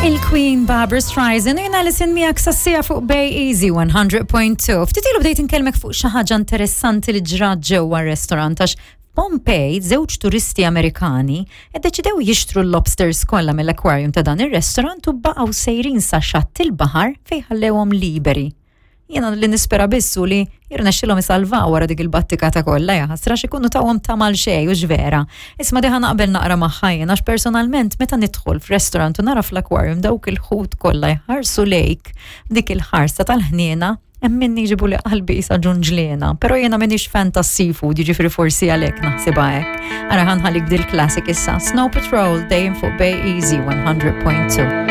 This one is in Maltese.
Il-Queen Barbra Streisand u jena lisin miegħek sassija fuq Bay Easy 100.2. Ftitilu bdejt inkelmek fuq xi ħaġa interessanti li ġrat ġewwa r-restorant għax Pompei, żewġ turisti Amerikani, iddeċidew jixtru l-lobsters kollha mill-akwarium ta' dan ir-restorant u baqgħu sejrin sa xatt il-baħar fejn ħallewhom liberi. Jena li nispera bissu li jirnexxilhom isalvaw wara dik il-battikata kollha jaħasra x'ikunu tawhom tamal xejn u ġvera. Isma' diħa naqbel naqra magħha għax personalment meta nidħol f'restorant u nara fl-akwarium dawk il-ħut kollha jħarsu lejk dik il-ħarsa tal-ħniena hemm min jiġibu li qalbi isa ġunġliena, però jiena m'iniex fan tas-seafood jiġifieri forsi għalhekk naħsibha hekk. Ara ħanħallik dil-classic issa Snow Patrol dejjem fuq Bay Easy 100.2.